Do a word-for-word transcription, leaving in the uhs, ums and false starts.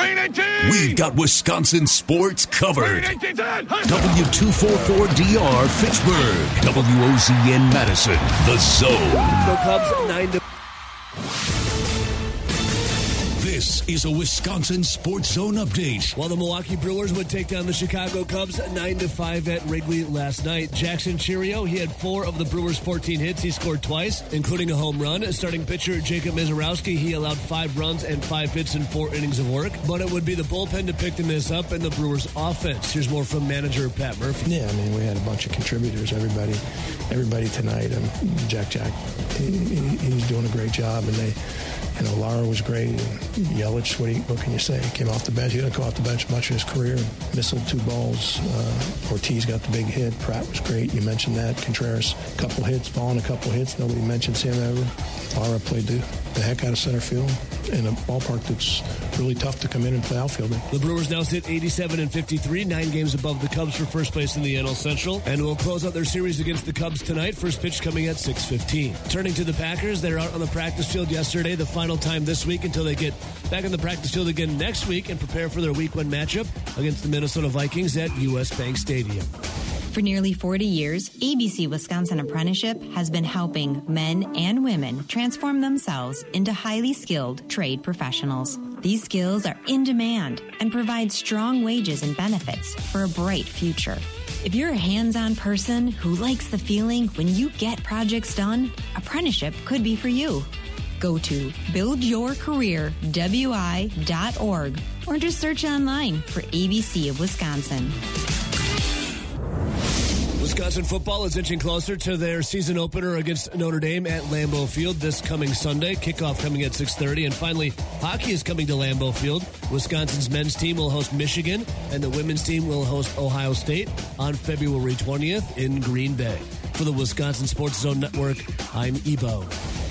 We've got Wisconsin sports covered. W two forty-four D R Fitchburg. W O Z N Madison. The Zone. The Cubs nine to This is a Wisconsin Sports Zone update. While the Milwaukee Brewers would take down the Chicago Cubs nine to five at Wrigley last night, Jackson Chourio, he had four of the Brewers' fourteen hits. He scored twice, including a home run. Starting pitcher Jacob Misiorowski, he allowed five runs and five hits in four innings of work. But it would be the bullpen to pick the miss up in the Brewers' offense. Here's more from manager Pat Murphy. Yeah, I mean, we had a bunch of contributors. Everybody, everybody tonight. Um, Jack Jack, he, he, he's doing a great job, and they. You know, Lara was great. And Yelich, what, he, what can you say? He came off the bench. He didn't go off the bench much in his career. Missed two balls. Uh, Ortiz got the big hit. Pratt was great. You mentioned that. Contreras, a couple hits. Vaughn, a couple hits. Nobody mentions him ever. Lara played the, the heck out of center field in a ballpark that's really tough to come in and play outfield in. The Brewers now sit eighty-seven and fifty-three, nine games above the Cubs for first place in the N L Central, and will close out their series against the Cubs tonight. First pitch coming at six fifteen. Turning to the Packers, they're out on the practice field yesterday, the final time this week until they get back on the practice field again next week and prepare for their week one matchup against the Minnesota Vikings at U S Bank Stadium. For nearly forty years, A B C Wisconsin Apprenticeship has been helping men and women transform themselves into highly skilled trade professionals. These skills are in demand and provide strong wages and benefits for a bright future. If you're a hands-on person who likes the feeling when you get projects done, apprenticeship could be for you. Go to build your career w i dot org or just search online for A B C of Wisconsin. Wisconsin football is inching closer to their season opener against Notre Dame at Lambeau Field this coming Sunday. Kickoff coming at six thirty. And finally, hockey is coming to Lambeau Field. Wisconsin's men's team will host Michigan, and the women's team will host Ohio State on February twentieth in Green Bay. For the Wisconsin Sports Zone Network, I'm Ebo.